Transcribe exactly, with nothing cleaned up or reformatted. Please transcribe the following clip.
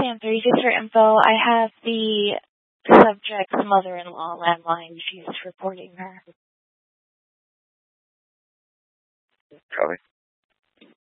Sam three, just for info, I have the subject's mother-in-law landline. She's reporting her. Charlie.